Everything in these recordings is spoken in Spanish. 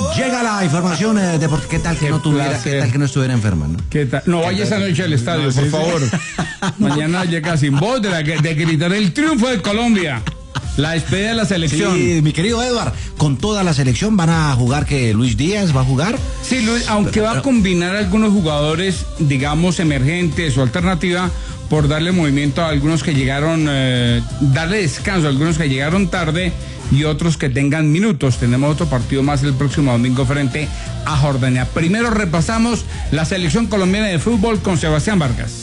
Llega la información deportiva. ¿Qué tal que no tuviera, qué tal que no estuviera enferma, no? ¿Qué tal? No vaya esa noche al estadio, no, por favor. Mañana llega sin voz de gritar el triunfo de Colombia. La despedida de la selección. Sí, mi querido Edward, con toda la selección van a jugar, que Luis Díaz va a jugar. Sí, Luis, aunque va a combinar algunos jugadores, digamos, emergentes o alternativa, por darle movimiento a algunos que llegaron, darle descanso a algunos que llegaron tarde y otros que tengan minutos. Tenemos otro partido más el próximo domingo frente a Jordania. Primero repasamos la selección colombiana de fútbol con Sebastián Vargas.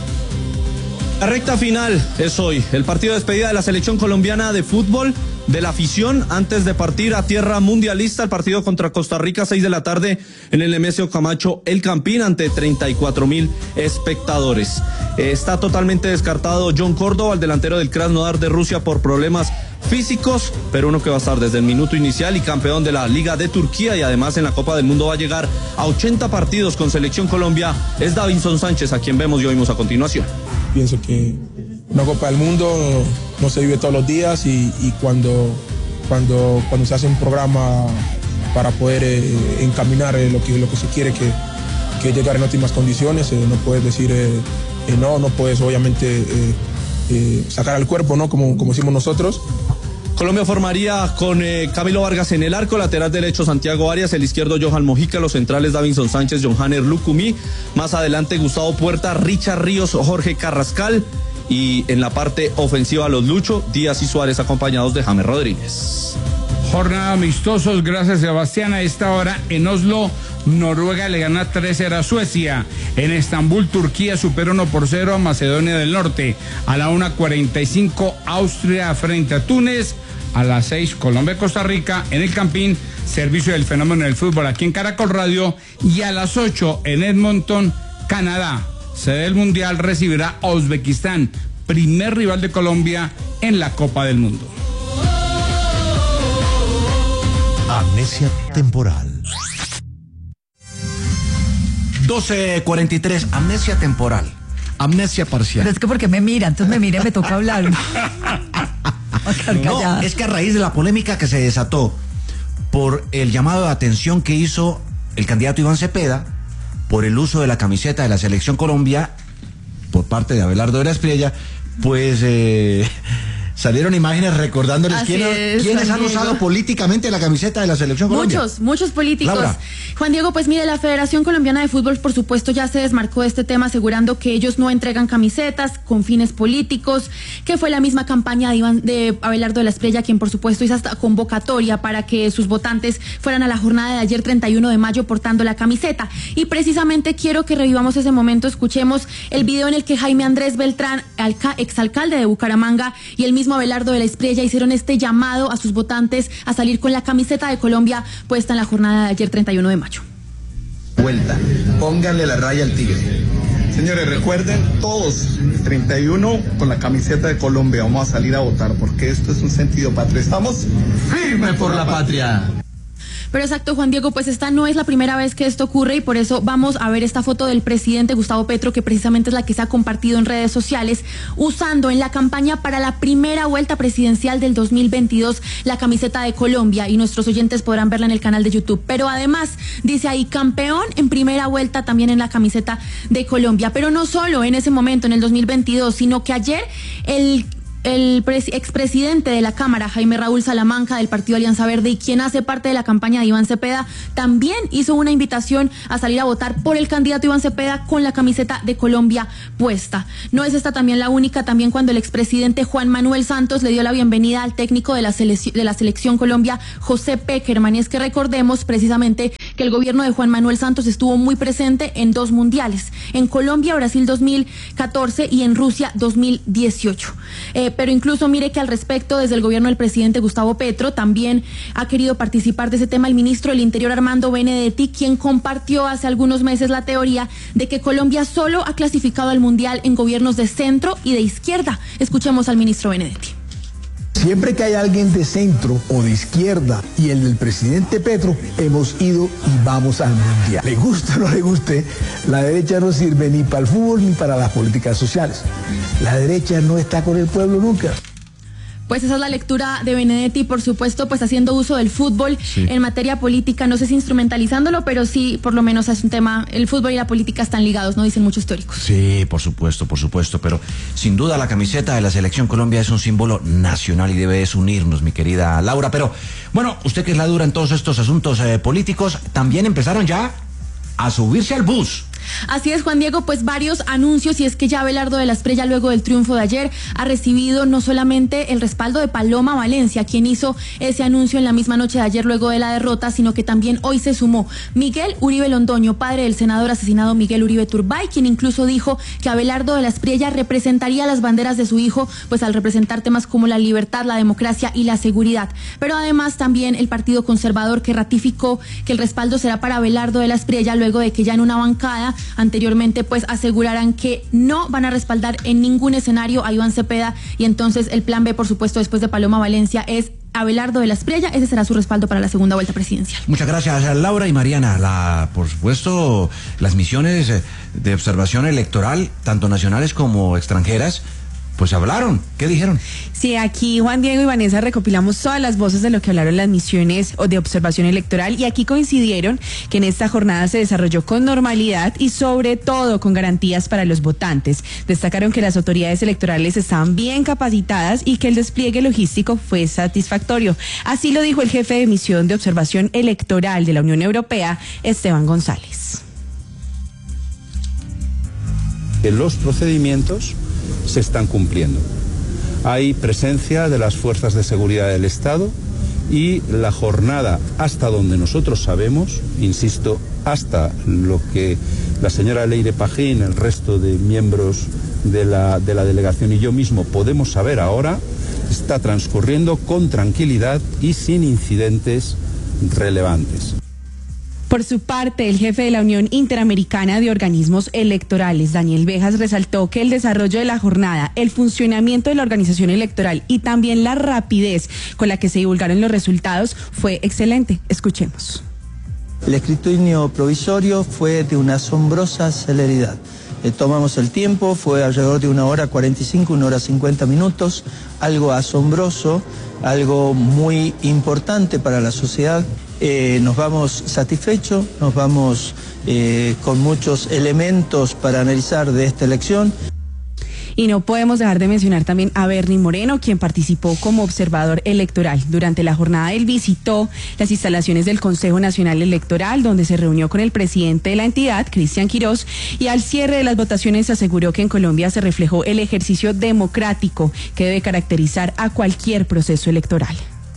La recta final es hoy, el partido de despedida de la selección colombiana de fútbol, de la afición, antes de partir a tierra mundialista. El partido contra Costa Rica, 6 de la tarde, en el Nemesio Camacho El Campín, ante 34,000 espectadores. Está totalmente descartado John Córdoba, el delantero del Krasnodar de Rusia, por problemas físicos, pero uno que va a estar desde el minuto inicial y campeón de la Liga de Turquía, y además en la Copa del Mundo va a llegar a 80 partidos con Selección Colombia, es Davinson Sánchez, a quien vemos y oímos a continuación. Pienso que una Copa del Mundo no se vive todos los días, y cuando se hace un programa para poder encaminar lo que se quiere, que llegar en óptimas condiciones, no puedes decir no puedes obviamente sacar al cuerpo, ¿no? Como decimos nosotros. Colombia formaría con Camilo Vargas en el arco, lateral derecho Santiago Arias, el izquierdo Johan Mojica, los centrales Davinson Sánchez, Johanner Lucumí, más adelante Gustavo Puerta, Richard Ríos, Jorge Carrascal, y en la parte ofensiva los Lucho, Díaz y Suárez, acompañados de James Rodríguez. Jornada amistosos, gracias Sebastián. A esta hora en Oslo, Noruega le gana 3-0 a Suecia. En Estambul, Turquía supera 1-0 a Macedonia del Norte. A la 1:45, Austria frente a Túnez. A las 6, Colombia, Costa Rica. En el Campín, servicio del fenómeno del fútbol aquí en Caracol Radio. Y a las 8, en Edmonton, Canadá, sede del Mundial, recibirá a Uzbekistán, primer rival de Colombia en la Copa del Mundo. Amnesia temporal. 12:43, amnesia temporal, amnesia parcial. Pero es que porque me mira, entonces me mira y me toca hablar. No, es que a raíz de la polémica que se desató por el llamado de atención que hizo el candidato Iván Cepeda por el uso de la camiseta de la Selección Colombia por parte de Abelardo de la Espriella, pues salieron imágenes recordándoles quiénes han usado políticamente la camiseta de la Selección Colombia. Muchos políticos. Laura. Juan Diego, pues mire, la Federación Colombiana de Fútbol, por supuesto, ya se desmarcó de este tema, asegurando que ellos no entregan camisetas con fines políticos, que fue la misma campaña de Abelardo de la Espriella, quien por supuesto hizo hasta convocatoria para que sus votantes fueran a la jornada de ayer 31 de mayo portando la camiseta. Y precisamente quiero que revivamos ese momento, escuchemos el video en el que Jaime Andrés Beltrán, exalcalde de Bucaramanga, y el mismo Abelardo de la Espriella hicieron este llamado a sus votantes a salir con la camiseta de Colombia puesta en la jornada de ayer 31 de mayo. Vuelta, pónganle la raya al tigre. Señores, recuerden todos, 31 con la camiseta de Colombia, vamos a salir a votar porque esto es un sentido patrio. Estamos firmes por la patria. Pero exacto, Juan Diego, pues esta no es la primera vez que esto ocurre, y por eso vamos a ver esta foto del presidente Gustavo Petro, que precisamente es la que se ha compartido en redes sociales, usando en la campaña para la primera vuelta presidencial del 2022 la camiseta de Colombia, y nuestros oyentes podrán verla en el canal de YouTube. Pero además dice ahí, campeón en primera vuelta también en la camiseta de Colombia. Pero no solo en ese momento, en el 2022, sino que ayer el expresidente de la Cámara, Jaime Raúl Salamanca, del Partido Alianza Verde, y quien hace parte de la campaña de Iván Cepeda, también hizo una invitación a salir a votar por el candidato Iván Cepeda con la camiseta de Colombia puesta. No es esta también la única, también cuando el expresidente Juan Manuel Santos le dio la bienvenida al técnico de la Selección Colombia, José Pekerman. Y es que recordemos precisamente que el gobierno de Juan Manuel Santos estuvo muy presente en 2 mundiales, en Colombia, Brasil 2014 y en Rusia 2018. Pero incluso mire que al respecto, desde el gobierno del presidente Gustavo Petro, también ha querido participar de ese tema el ministro del Interior, Armando Benedetti, quien compartió hace algunos meses la teoría de que Colombia solo ha clasificado al Mundial en gobiernos de centro y de izquierda. Escuchemos al ministro Benedetti. Siempre que hay alguien de centro o de izquierda y el del presidente Petro, hemos ido y vamos al Mundial. Le guste o no le guste, la derecha no sirve ni para el fútbol ni para las políticas sociales. La derecha no está con el pueblo nunca. Pues esa es la lectura de Benedetti, por supuesto, pues haciendo uso del fútbol en materia política, no sé si instrumentalizándolo, pero sí, por lo menos es un tema, el fútbol y la política están ligados, ¿no? Dicen muchos históricos. Sí, por supuesto, pero sin duda la camiseta de la Selección Colombia es un símbolo nacional y debe unirnos, mi querida Laura. Pero, bueno, usted que es la dura en todos estos asuntos políticos, también empezaron ya a subirse al bus. Así es, Juan Diego, pues varios anuncios, y es que ya Abelardo de la Espriella, luego del triunfo de ayer, ha recibido no solamente el respaldo de Paloma Valencia, quien hizo ese anuncio en la misma noche de ayer luego de la derrota, sino que también hoy se sumó Miguel Uribe Londoño, padre del senador asesinado Miguel Uribe Turbay, quien incluso dijo que Abelardo de la Espriella representaría las banderas de su hijo, pues al representar temas como la libertad, la democracia y la seguridad. Pero además también el Partido Conservador, que ratificó que el respaldo será para Abelardo de la Espriella, luego de que ya en una bancada anteriormente pues aseguraran que no van a respaldar en ningún escenario a Iván Cepeda, y entonces el plan B, por supuesto, después de Paloma Valencia, es Abelardo de la Espriella. Ese será su respaldo para la segunda vuelta presidencial. Muchas gracias, Laura y Mariana. Por supuesto, las misiones de observación electoral, tanto nacionales como extranjeras, pues hablaron. ¿Qué dijeron? Sí, aquí Juan Diego y Vanessa recopilamos todas las voces de lo que hablaron las misiones de observación electoral, y aquí coincidieron que en esta jornada se desarrolló con normalidad y sobre todo con garantías para los votantes. Destacaron que las autoridades electorales estaban bien capacitadas y que el despliegue logístico fue satisfactorio. Así lo dijo el jefe de misión de observación electoral de la Unión Europea, Esteban González. Los procedimientos se están cumpliendo. Hay presencia de las fuerzas de seguridad del Estado y la jornada, hasta donde nosotros sabemos, insisto, hasta lo que la señora Leire Pajín, el resto de miembros de la delegación y yo mismo podemos saber ahora, está transcurriendo con tranquilidad y sin incidentes relevantes. Por su parte, el jefe de la Unión Interamericana de Organismos Electorales, Daniel Vejas, resaltó que el desarrollo de la jornada, el funcionamiento de la organización electoral y también la rapidez con la que se divulgaron los resultados fue excelente. Escuchemos. El escrutinio provisorio fue de una asombrosa celeridad. Tomamos el tiempo, fue alrededor de 1 hora 45, 1 hora 50 minutos, algo asombroso, algo muy importante para la sociedad. Nos vamos satisfechos, nos vamos con muchos elementos para analizar de esta elección. Y no podemos dejar de mencionar también a Bernie Moreno, quien participó como observador electoral. Durante la jornada él visitó las instalaciones del Consejo Nacional Electoral, donde se reunió con el presidente de la entidad, Cristian Quirós, y al cierre de las votaciones aseguró que en Colombia se reflejó el ejercicio democrático que debe caracterizar a cualquier proceso electoral.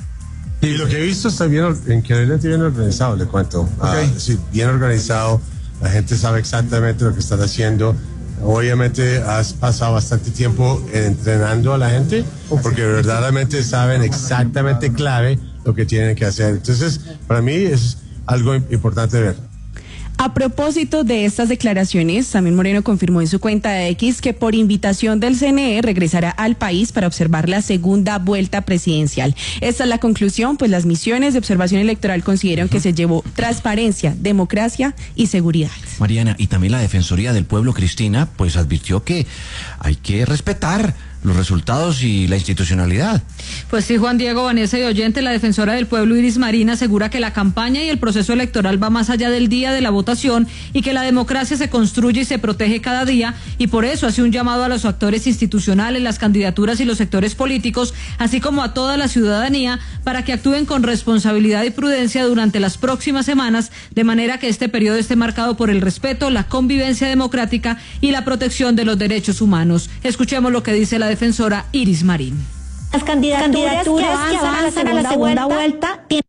Y lo que he visto está bien, increíblemente bien organizado, le cuento. Okay. Sí, bien organizado, la gente sabe exactamente lo que están haciendo. Obviamente has pasado bastante tiempo entrenando a la gente, porque verdaderamente saben exactamente clave lo que tienen que hacer. Entonces, para mí es algo importante ver. A propósito de estas declaraciones, también Moreno confirmó en su cuenta de X que por invitación del CNE regresará al país para observar la segunda vuelta presidencial. Esta es la conclusión, pues las misiones de observación electoral consideran que se llevó transparencia, democracia y seguridad. Mariana, y también la Defensoría del Pueblo, Cristina, pues advirtió que hay que respetar los resultados y la institucionalidad. Pues sí, Juan Diego, Vanessa y oyente, la defensora del pueblo Iris Marín asegura que la campaña y el proceso electoral va más allá del día de la votación y que la democracia se construye y se protege cada día, y por eso hace un llamado a los actores institucionales, las candidaturas y los sectores políticos, así como a toda la ciudadanía, para que actúen con responsabilidad y prudencia durante las próximas semanas, de manera que este periodo esté marcado por el respeto, la convivencia democrática y la protección de los derechos humanos. Escuchemos lo que dice la defensora Iris Marín. Las candidaturas que avanzan a la segunda vuelta tienen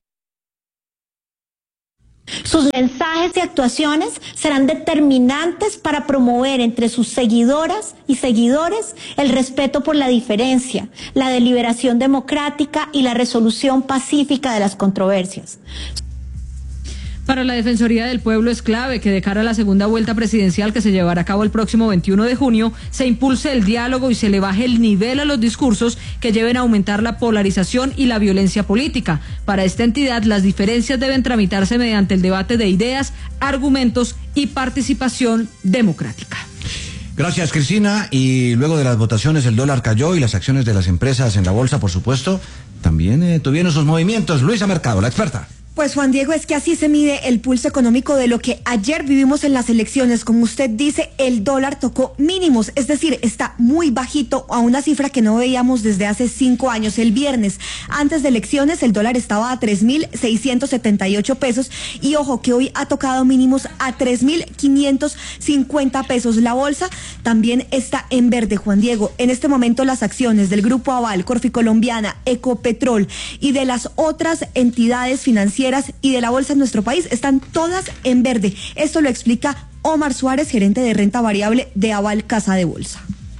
sus mensajes y actuaciones serán determinantes para promover entre sus seguidoras y seguidores el respeto por la diferencia, la deliberación democrática y la resolución pacífica de las controversias. Para la Defensoría del Pueblo es clave que de cara a la segunda vuelta presidencial que se llevará a cabo el próximo 21 de junio, se impulse el diálogo y se le baje el nivel a los discursos que lleven a aumentar la polarización y la violencia política. Para esta entidad, las diferencias deben tramitarse mediante el debate de ideas, argumentos y participación democrática. Gracias, Cristina. Y luego de las votaciones el dólar cayó y las acciones de las empresas en la bolsa, por supuesto, también tuvieron sus movimientos. Luisa Mercado, la experta. Pues Juan Diego, es que así se mide el pulso económico de lo que ayer vivimos en las elecciones. Como usted dice, el dólar tocó mínimos, es decir, está muy bajito a una cifra que no veíamos desde hace 5 años. El viernes, antes de elecciones, el dólar estaba a 3.678 pesos y ojo que hoy ha tocado mínimos a 3.550 pesos. La bolsa también está en verde, Juan Diego. En este momento las acciones del Grupo Aval, Corficolombiana, Ecopetrol y de las otras entidades financieras y de la bolsa en nuestro país están todas en verde. Esto lo explica Omar Suárez, gerente de renta variable de Aval Casa de Bolsa.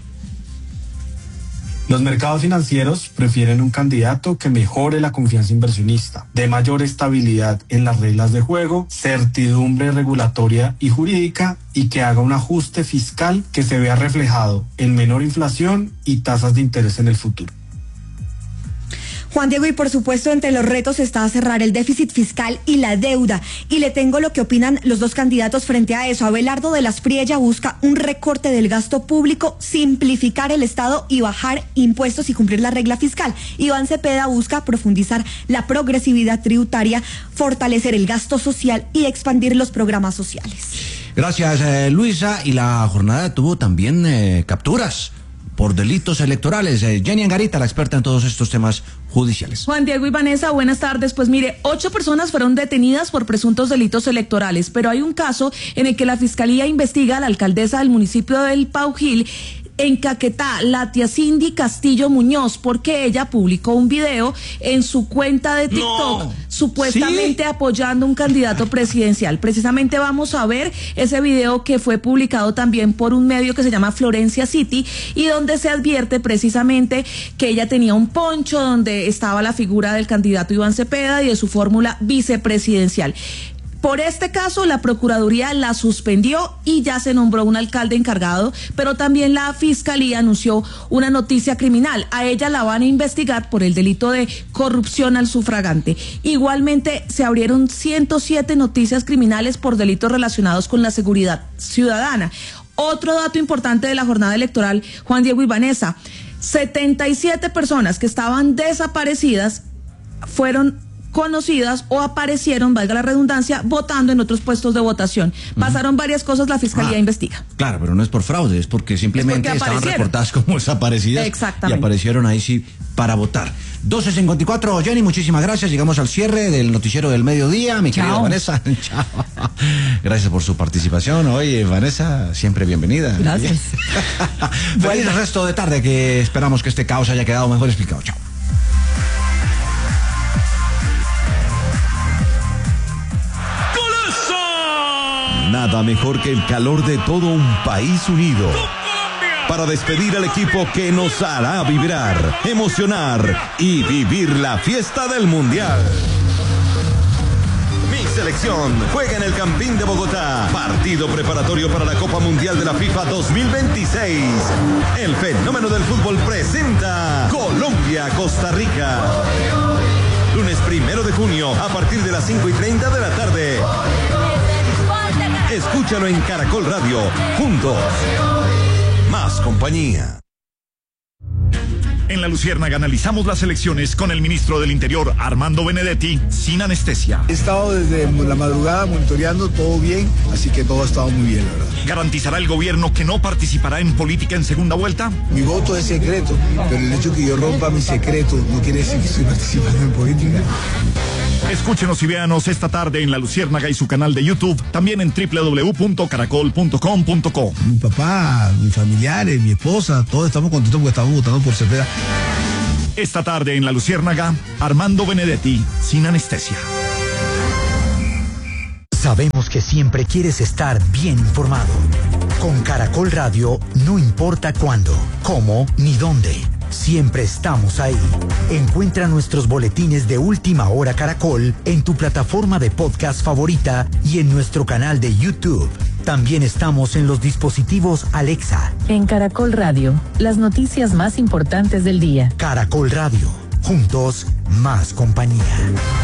Los mercados financieros prefieren un candidato que mejore la confianza inversionista, de mayor estabilidad en las reglas de juego, certidumbre regulatoria y jurídica y que haga un ajuste fiscal que se vea reflejado en menor inflación y tasas de interés en el futuro. Juan Diego, y por supuesto entre los retos está cerrar el déficit fiscal y la deuda. Y le tengo lo que opinan los dos candidatos frente a eso. Abelardo de las Priella busca un recorte del gasto público, simplificar el Estado y bajar impuestos y cumplir la regla fiscal. Iván Cepeda busca profundizar la progresividad tributaria, fortalecer el gasto social y expandir los programas sociales. Gracias, Luisa. Y la jornada tuvo también capturas por delitos electorales. Jenny Angarita, la experta en todos estos temas judiciales. Juan Diego y Vanessa, buenas tardes. Pues mire, 8 personas fueron detenidas por presuntos delitos electorales, pero hay un caso en el que la Fiscalía investiga a la alcaldesa del municipio del Paujil, en Caquetá, la tía Cindy Castillo Muñoz, porque ella publicó un video en su cuenta de TikTok, supuestamente apoyando un candidato presidencial. Precisamente vamos a ver ese video que fue publicado también por un medio que se llama Florencia City y donde se advierte precisamente que ella tenía un poncho donde estaba la figura del candidato Iván Cepeda y de su fórmula vicepresidencial. Por este caso, la Procuraduría la suspendió y ya se nombró un alcalde encargado, pero también la Fiscalía anunció una noticia criminal. A ella la van a investigar por el delito de corrupción al sufragante. Igualmente, se abrieron 107 noticias criminales por delitos relacionados con la seguridad ciudadana. Otro dato importante de la jornada electoral, Juan Diego y Vanessa, 77 personas que estaban desaparecidas fueron conocidas o aparecieron, valga la redundancia, votando en otros puestos de votación. Pasaron varias cosas, la Fiscalía investiga. Claro, pero no es por fraude, es porque simplemente estaban reportadas como desaparecidas. Exactamente. Y aparecieron ahí sí para votar. 12:54, Jenny, muchísimas gracias. Llegamos al cierre del noticiero del mediodía. Mi querida Vanessa, chao. Gracias por su participación. Oye, Vanessa, siempre bienvenida. Gracias. Feliz resto de tarde, que esperamos que este caos haya quedado mejor explicado. Chao. Nada mejor que el calor de todo un país unido para despedir al equipo que nos hará vibrar, emocionar y vivir la fiesta del Mundial. Mi selección juega en el Campín de Bogotá. Partido preparatorio para la Copa Mundial de la FIFA 2026. El fenómeno del fútbol presenta Colombia-Costa Rica. Lunes 1 de junio a partir de las 5:30 de la tarde. Escúchalo en Caracol Radio. Juntos, más compañía. En La Luciérnaga analizamos las elecciones con el ministro del Interior, Armando Benedetti, sin anestesia. He estado desde la madrugada monitoreando todo bien, así que todo ha estado muy bien, la verdad. ¿Garantizará el gobierno que no participará en política en segunda vuelta? Mi voto es secreto, pero el hecho que yo rompa mi secreto no quiere decir que estoy participando en política. Escúchenos y véanos esta tarde en La Luciérnaga y su canal de YouTube, también en www.caracol.com.co. Mi papá, mis familiares, mi esposa, todos estamos contentos porque estamos votando por Cepeda. Esta tarde en La Luciérnaga, Armando Benedetti, sin anestesia. Sabemos que siempre quieres estar bien informado. Con Caracol Radio, no importa cuándo, cómo ni dónde. Siempre estamos ahí. Encuentra nuestros boletines de Última Hora Caracol en tu plataforma de podcast favorita y en nuestro canal de YouTube. También estamos en los dispositivos Alexa. En Caracol Radio, las noticias más importantes del día. Caracol Radio. Juntos, más compañía.